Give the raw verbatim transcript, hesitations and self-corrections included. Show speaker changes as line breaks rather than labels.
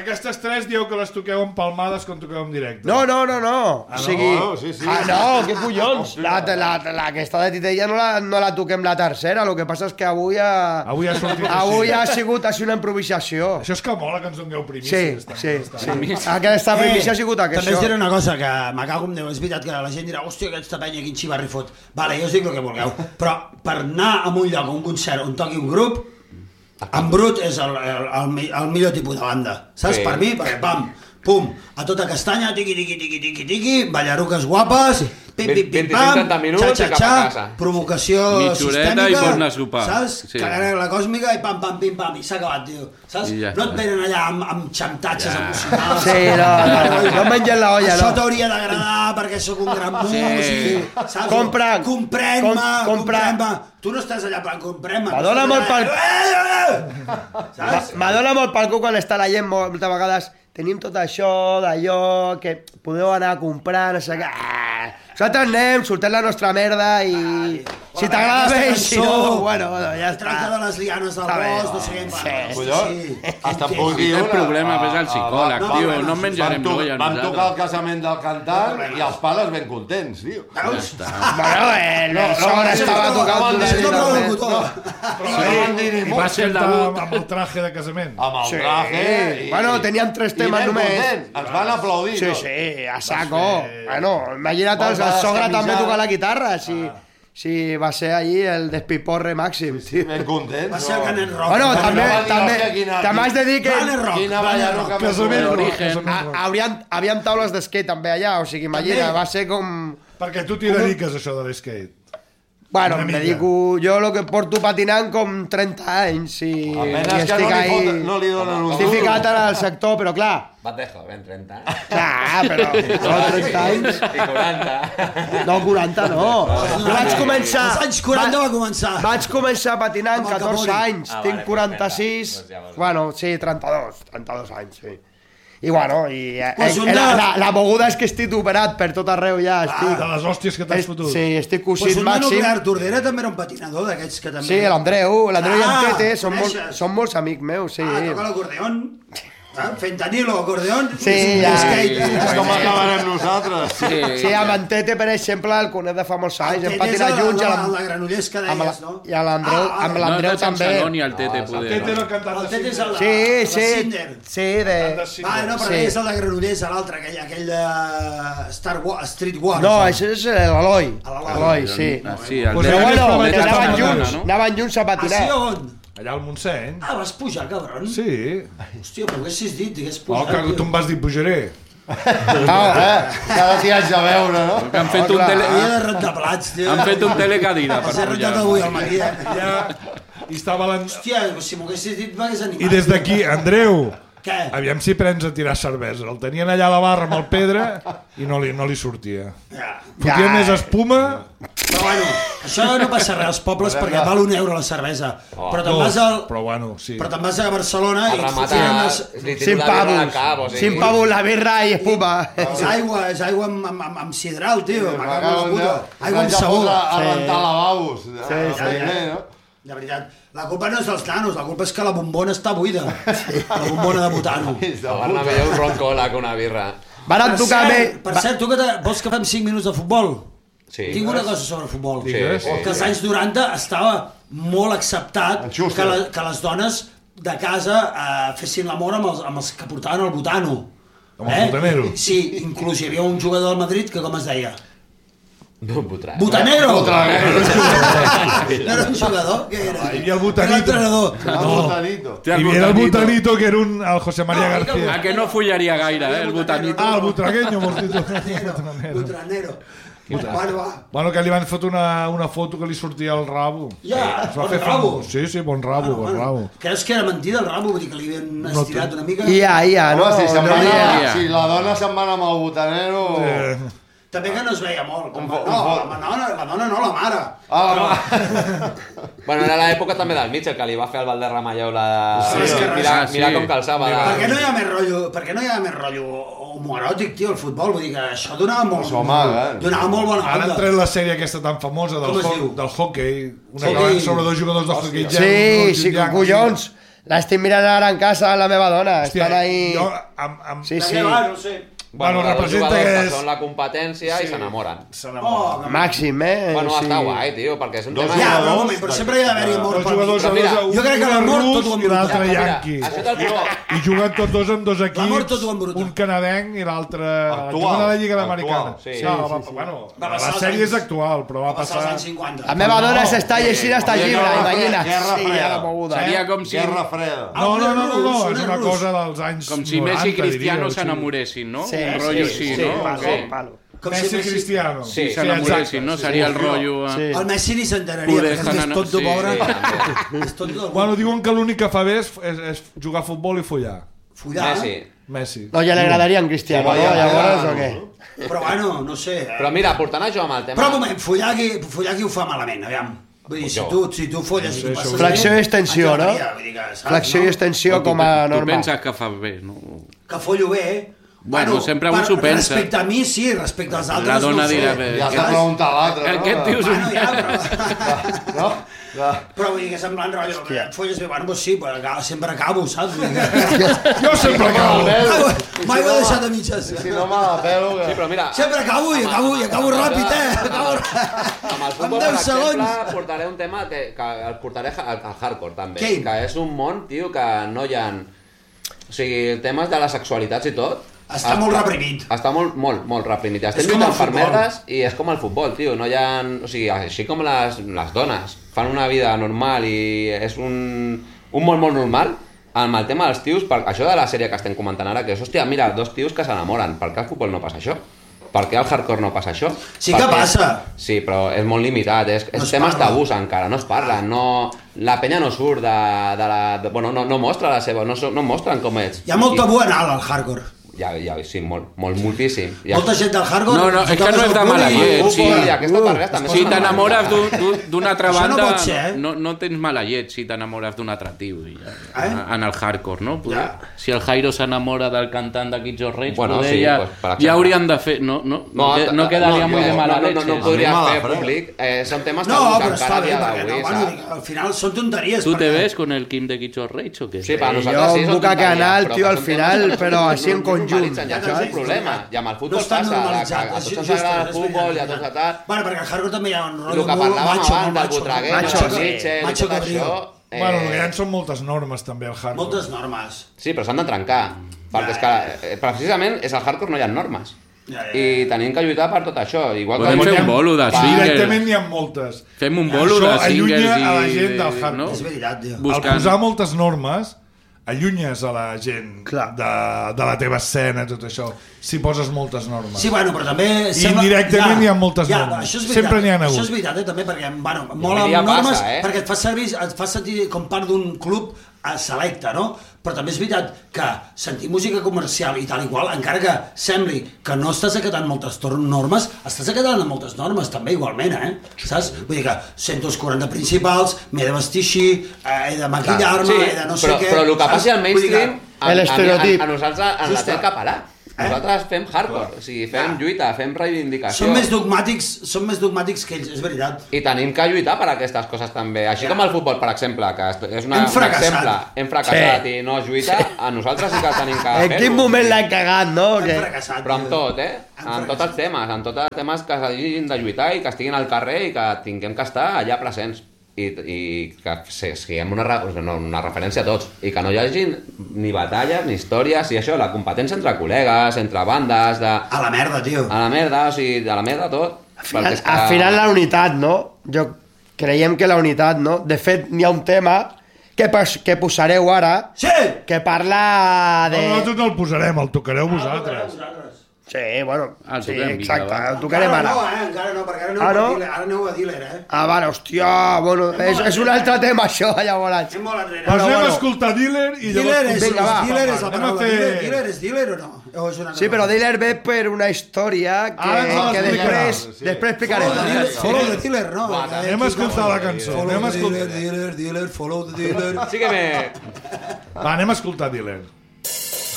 aquestes tres dieu que les toqueu en palmades quan toqueu en directe.
No, no, no, no.
Ah,
o sigui...
no? Sí, sí.
Ah, no, què collons? La, la, la, aquesta de Titella no la, no la toquem la tercera, el que passa és que avui ha...
Avui ha sortit
Avui
així.
ha sigut així una improvisació.
Això és que mola que ens dongueu primícies.
Sí, sí, sí. Aquesta primícia ha sigut aquesta.
També us diré una cosa, que me cago en Déu, és veritat que la gent dirà, hòstia, aquesta penya, quin xivarri fot. Vale, jo us dic el que vulgueu, però per anar a un lloc, a un concert on toqui un grup, en brut és el, el, el, el millor tipus de banda, saps?
Sí.
Per mi, perquè pam, pum, a tota castanya, tiqui, tiqui, tiqui, tiqui, tiqui, ballaruques guapes, pim, pim, pim, pam,
vint-i-cinc minuts
xa, xa,
i cap a
xa,
casa.
provocació
Mitjoreta
sistèmica,
i pots anar a sopar.
saps?
Sí.
Cagarela còsmica i pam, pam, pim, pam, i s'ha acabat, tio, saps?
I ja
No et
està.
venen allà amb, amb xantatges
Ja.
emocionals.
Sí, no, no, no mengen la olla,
Això
no.
t'hauria d'agradar perquè sóc un gran
Sí.
músic, saps?
Compra-
Comprèn-me,
com- compra-
comprèn-me. Tu no estàs allà per comprèn-me.
Me dóna molt pel-
Saps?
M'adona molt pel cul quan està la gent moltes vegades tenim tot això, d'allò, que podeu anar a comprar, no sé què... Ah, nosaltres anem, soltem la nostra merda i... Si t'agrada bé, i si no, bueno, bueno, ja està.
Tracta de les lianes del
Està bé.
bosc, no sé què.
Sí.
Collons, hasta em puc dir
El
una...
problema
a-
és el
a-
psicòleg,
va-
tio,
va-
no en menjarem
Vam, to
noia
vam tocar el
nosaltres.
casament del cantant i els pares ben contents, tio.
Veus?
Bueno, el, el son estava tocant
no,
una
És
mica
doble
també.
locutor.
Però no van dir ni
I
molt.
va
ser el
cantar
debut.
amb, amb el traje de casament.
Amb el
Sí.
traje... I,
Bueno, tenien tres temes
i ben
només.
Content. Ens van aplaudir.
Sí,
no?
sí, a saco. Bueno, imagina't, el
Vols
sogra
descamisar?
també toca la guitarra, si, si va ser allí el despiporre màxim, tio.
Ben contents.
Va ser el Canet Rock.
Bueno,
Va,
també,
no va dir,
també,
hòstia, quina-
també has de dir que
Canet Rock.
Quina
Canet
ballarroca
Rock.
més
Casament rock,
Origen.
casament
a-
rock.
haurien, havíem taules d'esquí també allà, o sigui, imagina,
També.
va ser com...
Perquè tu t'hi dediques a això de l'skate.
Bueno,
Una
em
mica.
dedico... Jo lo que porto patinant com trenta anys i, i
Apenas que
estic
no li,
ahí...
fot, no li donen un
Estic ficat en el sector, però clar,
Batejo, ben trenta.
clar, però no, trenta anys...
I quaranta.
No, quaranta no. Jo vaig començar...
Els anys quaranta va començar.
Vaig començar patinant
Amb el
catorze
Capone.
anys,
Ah,
tinc
vale,
quaranta-sis...
doncs ja vols.
Bueno, sí, trenta-dos, trenta-dos anys, sí. I bueno, i, eh,
Pues
eh,
un de-
la, la, la moguda és que estic operat per tot arreu ja, estic...
De les hòsties que t'has
est-
fotut.
Sí, estic
Pues
cosint
un de
màxim.
nuclear Tordera també era un patinador d'aquests que també...
Sí, l'Andreu, l'Andreu i en
Ah,
Tete són, molt,
coneixes?
són molts amics meus, sí.
Ah, toca l'acordeón. Ah, fentanilo, acordeón.
Sí,
i
ja,
skate.
És com acabarem nosaltres.
Sí,
Sí, amb en Tete, per exemple, el conec de fa molts anys, hem
Tete és
patinat
el-
junts, i
el-
amb,
el de Granollers que
amb,
deies,
la,
no?
i amb l'Andreu,
Ah,
amb
no
l'Andreu
és de Sant
també.
Celoni, el Tete,
No,
poder.
Tete
no?
era el cantant
El
de
Tete és el de,
Sí,
de
sí,
Cinder.
sí, de...
Ah, no, però
Sí.
és el de Granollers, l'altre, aquell, aquell de Star Wars, Street Wars.
No, això és l'Eloi,
L'Eloi.
l'Eloi, sí.
Ah, sí, el
Pues
Però
era
bueno,
més
que
promet
anaven
que
junts,
no?
anaven junts a
Ah, sí,
patinar.
on?
Allà al Montseny.
Ah, vas pujar, cabron?
Sí.
Hòstia, però haguessis dit, digués
Oh,
pujar.
que tu em vas dir pujaré.
Ah,
Cada dia haig de veure, no?
Que han fet un
clar.
tele...
Havia de rentar plats, tio.
Han fet un telecadira per
Els he rentat
pujar.
avui al matí, eh?
Ja, i estava l'en...
Hòstia, si m'ho haguessis dit m'hagués animat.
I des d'aquí, Andreu,
Què?
aviam si prens a tirar cervesa. El tenien allà a la barra amb el Pedre i no li, no li sortia.
Ja.
Fotia
Ja.
més espuma...
Però bueno, això no passa res als pobles perquè val un euro la cervesa. Però te'n vas,
Dos,
al...
però bueno, sí.
però te'n vas a Barcelona
A
i et
rematar,
fotien unes...
li tiro
cinc
la birra al
pavos,
cap, o sigui.
cinc pavos la birra i espuma.
És aigua, és aigua amb, amb, amb, amb sidral, tio. Me cago en la
Aigua
puta. Aigua amb sabó.
A rentar lavabos.
Sí,
sí. no?
De veritat. La culpa no és dels nanos, la culpa és que la bombona està buida. La bombona de butano.
El Bernabéu un ron cola que una birra.
Varen
Per
tocar bé...
cert, per cert, tu que te... vols que fem cinc minuts de futbol?
Sí.
Tinc una cosa sobre futbol.
Sí, sí.
Que als anys noranta estava molt acceptat
El
que,
Schuster.
la, que les dones de casa eh, fessin l'amor amb, els, amb els que portaven el butano.
Amb el botanero.
Sí, inclús hi havia un jugador del Madrid que com es deia?
Un botrà.
Butanero!
Butanero.
No era un jugador? Què era?
Ah, hi havia el Butanito.
Era l'entrenador.
El botanito.
Té
Hi havia el Butanito, que era un, el José María
No,
García.
A que no follaria gaire, eh, el botanito.
Ah, el butragueño, vols dir tu?
Butranero. Butranero. Bueno, va.
Bueno, que li van fotre una, una foto que li sortia al rabo.
Ja,
Es va
bon
fer
rabo.
famós. Sí, sí, bon rabo, bon rabo.
Creus que era mentida el rabo? Vull dir que li havien estirat una mica?
Ia, ia, no?
Home, si, se'n
no
va
hi ha-
anar, si la dona se'n va anar amb el botanero...
Eh,
També que no es veia molt. Com...
Un
No,
fo- un fo-
la dona, la dona no, la mare.
Ah, la
Bueno, era l'època també del Mitchell, que li va fer al Valderrama allò la...
Sí, és que
mira,
res,
mira
sí.
com calçava.
Mira.
Per què no hi ha més rotllo, per què no hi ha més rotllo homoeròtic, tio, el futbol? Vull dir que això donava molt,
Això amaga, eh?
donava molt bona
Ara han
onda.
tret la sèrie aquesta tan famosa del,
Com es
ho
diu?
del hockey, una
Hockey.
que van sobre dos jugadors de hockey gel.
Sí,
uns
sí,
llancs.
collons. L'estic mirant ara en casa amb la meva dona.
Hòstia,
Estan ahí...
jo, amb, amb...
Sí,
De
sí.
què va? No sé.
Bueno,
Bueno, dos
representa
jugadors
que
que
és...
són la competència i s'enamoren.
s'enamora.
Oh,
Màxim, eh?
Bueno,
Sí.
està guai, tio, perquè és un
Dos
tema...
Ja,
jugadors
però, un moment, però sempre hi ha d'haver-hi amor
Dos
per mi.
jugadors,
Però mira,
un
jo crec que l'amor tot ho
rus i
embruta.
l'altre
Mira,
yanqui.
això és el pitjor.
I juguen tots dos amb dos
L'amor tot ho
equips,
embruta.
un canadenc i l'altre...
Actual.
Juguen a la Lliga Americana.
Actual,
sí.
No,
Sí,
va,
sí.
bueno,
Va
la
passar els
sèrie és
anys-
actual, però va
Va passar els
passar...
anys cinquanta.
La meva dona
No.
s'està llegint hasta el llibre,
Guerra
imagina't.
Guerra
Sí,
freda.
ja moguda.
Seria com si,
Guerra freda.
No, no, no, no, no,
Rus,
és
un
una
rus.
cosa dels anys
com si
noranta,
Messi i Cristiano
diria, sí.
s'enamoressin, no?
Sí,
Un rotllo
sí,
així,
sí,
no?
palo,
Sí.
palo.
Com
Messi
si
i Cristiano.
Sí,
S'enamoressin, no? Seria el rotllo...
Sí.
eh?
El Messi ni s'enteraria,
Poder
perquè és
estar
més
en-
tonto,
sí,
pobre.
sí,
És tonto.
Bueno, diuen que l'únic que fa bé és, és, és jugar a futbol i follar.
Follar.
Messi.
Messi.
No, ja li agradaria en Cristiano,
Sí,
no?
vaya,
Llavors,
vaya.
o què?
Però bueno, no sé. eh.
Però mira, portant això amb el tema...
Però un moment, follar qui, follar qui ho fa malament, aviam. Vull dir, si
Jo.
tu, si tu folles... Si passes
Flexió
bé,
i extensió,
ens
no?
agradaria, vull dir que, saps,
Flexió
no?
i extensió com a
Tu
normal.
penses que fa bé, no?
Que follo bé...
Bueno, sempre un
per-
s'ho pensa.
Respecte a mi, sí, respecte als altres
La dona
no ho sé.
dirà, bé,
Ja
Aquest-
s'ha preguntat l'altre, no?
Aquest tio és un...
Bueno, ja, però...
No? Ja.
Però vull dir que semblant rotllo, que et folles bé, bueno, doncs sí, però acabo- sempre acabo, saps? Vull dir que...
Jo sempre acabo.
Mai ho he deixat a mitges.
Si no me la pelo,
Sí,
que...
però mira...
Sempre acabo i acabo, i acabo ràpid, eh? Acabo
Amb el
amb
futbol,
deu
per exemple,
segons.
portaré un tema que, que el portaré al, al hardcore, també.
Què?
Que és un món, tio, que no hi ha... O sigui, temes de les sexualitats i tot...
Està molt reprimit.
Està molt, molt, molt reprimit. Estem
És com
lluitant
el
per
futbol.
merdes i és com el futbol, tio. No hi ha... O sigui, així com les, les dones fan una vida normal i és un, un món molt normal, amb el tema dels tios, per, això de la sèrie que estem comentant ara, que és, hòstia, mira, dos tios que s'enamoren. Per què al futbol no passa això? Per què al hardcore no passa això?
Sí que
Perquè-
passa.
Sí, però és molt limitat, és,
No
és
es
temes
parla.
tabús encara, no es parlen, no... La penya no surt de, de la... De, bueno, no, no mostra la seva... No, so- no mostren com ets.
Hi ha molt tabú anal al hardcore.
Ja, ja, sí, molt, molt, moltíssim. Ja.
Molta gent del hardcore...
No, no, és que no és de
toques
mala
el cul i-
llet,
Uh,
sí.
i aquesta parella també
Si
són
t'enamores
enamorar.
d'un- d'un- d'una altra
Això no
banda,
pot ser, eh?
no, no tens mala llet si t'enamores d'un atractiu. i Ja,
Eh?
En el hardcore, no? Poder,
Ja.
Si el Jairo s'enamora del cantant de Kids of Rage,
Bueno,
poder
sí,
ja,
pues, per exemple.
ja haurien de fer... No, no, no, que- no quedaria molt de mala
no,
leche.
no, no, no podria
A mi
fer
mala
públic. Eh, són temes
No,
tabús
però
encara
està
a
bé,
dia
perquè no,
d'avui,
bueno,
saps?
al final són tonteries.
¿Tú te
perquè-
ves con el Kim de Kids of Rage o qué?
Sí, per
Eh,
nosaltres
jo
sí,
em
són
buca
tonteries,
canal,
però
tio,
que
al
són
final,
temes que
però
no-
així en
no
conjunt.
normalitzen, Ja,
Ja
això és
t'ho
un problema.
dic,
I amb el
no
futbol
està
passa, a, a,
normalitzat,
a
és
tots ens
just,
agrada el
és
futbol i a
veritat.
tots a tal.
Bueno, perquè al hardcore també hi ha un
El
rotllo
que
molt
parlàvem
macho,
abans
molt
del
macho.
Butraguer,
Macho,
del
sí.
Mitchell i
Macho
tot
cabrío.
això... eh,
Bueno, ja en són moltes normes també el hardcore.
Moltes normes.
Sí, però s'han de trencar. Perquè és que, eh, precisament, és el hardcore, no hi ha normes.
Ja, ja, ja.
I tenim que lluitar per tot això. Igual
Podem
que
fer un
Guanyem-
bolo de
Va,
swingers.
Directament n'hi ha moltes.
Fem un
I
bolo
això
de swingers
allunya
i...
a la gent del
no?
hardcore.
És veritat, tio.
Buscant-
Al posar moltes normes, allunyes a la gent
Clar.
de, de la teva escena, tot això, si poses moltes normes.
Sí, bueno, però també...
indirectament hi ha moltes
ja,
normes.
Això és veritat,
Sempre n'hi ha hagut.
Això és veritat, eh, també, perquè, bueno, mola
avui dia
amb normes,
passa, eh?
perquè et fa servir, et fa sentir com part d'un club eh, selecte, no? Però també és veritat que sentir música comercial i tal i qual, encara que sembli que no estàs acatant moltes tor- normes, estàs acatant amb moltes normes també igualment, eh? Saps? Vull dir que sento els quaranta principals, m'he de vestir així, eh, he de maquillar-me,
Sí,
he de no sé
però,
què...
però el que
saps?
passi al
Vull dir que-
mainstream, a,
El
a,
estereotip.
a, a nosaltres ens la
Justa.
té que parar. Nosaltres fem hardcore, o sigui, fem
Ja.
lluita, fem reivindicació.
Són més dogmàtics, són més dogmàtics que ells, és veritat.
I tenim que lluitar per aquestes coses també. Així
Ja.
com el futbol, per exemple, que és una,
Hem
un
fracassat.
exemple. Hem fracassat
Sí.
i no es lluita, a nosaltres sí que tenim que
En
fer-ho.
quin moment l'han cagat, no?
Hem
Que...
fracassat.
Però amb
tio.
tot, eh?
Hem
En tots els
fracassat.
temes, en tots els temes que s'hagin de lluitar i que estiguin al carrer i que tinguem que estar allà presents. I, i que sí, siguem una, re- no, una referència a tots i que no hi hagi ni batalles ni històries i això, la competència entre col·legues, entre bandes, de...
A la merda, tio.
a la merda, o sigui, de la merda tot.
Al final,
Perquè és que-
al final la unitat, no? Jo creiem que la unitat, no? De fet, n'hi ha un tema que, pos- que posareu ara
Sí!
que parla de...
No, nosaltres no el posarem, el tocareu vosaltres.
Sí, bueno,
Ah, el
sí,
toquem, vinga,
exacte,
va.
el tocarem
Encara
ara.
no, eh? Encara no, perquè ara aneu,
Ah,
a
no?
dealer, ara aneu a dealer, eh?
Ah, vale, hòstia, bueno, és, és un altre tema això, llavors.
Anem molt enrere.
Doncs anem
bueno.
a escoltar Dealer i llavors...
Dealer és,
Vinga, va.
dealer és la
Anem a
paraula.
fer-
Dealer, dealer és dealer o no? O és una altra
Sí, però
cosa?
dealer ve per una història que,
Ara ens
que
l'explicarà.
després, després explicarem.
Follow the dealer, follow the dealer, no?
Guau,
Eh,
Anem a escoltar la cançó,
Follow
anem a
the
escoltar...
dealer, dealer, dealer, follow the dealer.
Sí que me...
Va, anem a escoltar Dealer.